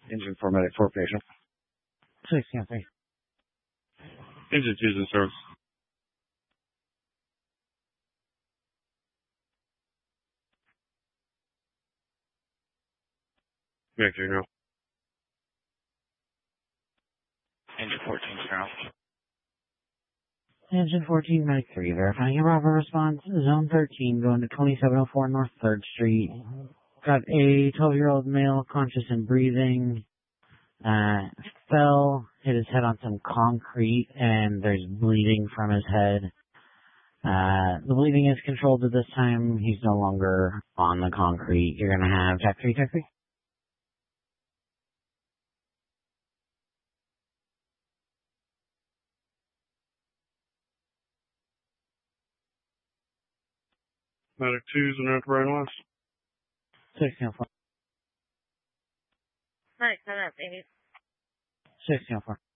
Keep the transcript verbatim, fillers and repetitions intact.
Engine four, medic four, patient. six, yeah, three. Engine two's in service. Victor, no. Engine fourteen, zero. Engine fourteen, medic three, verifying your Bravo response. Zone thirteen, going to twenty-seven oh four North third Street. Got a twelve-year-old male, conscious and breathing. Uh, fell, hit his head on some concrete, and there's bleeding from his head. Uh, the bleeding is controlled at this time. He's no longer on the concrete. You're gonna have Jack three, Jack three. Medic two's in North Brian West. six, yeah, four. Medic seven, eighty. six, yeah, four.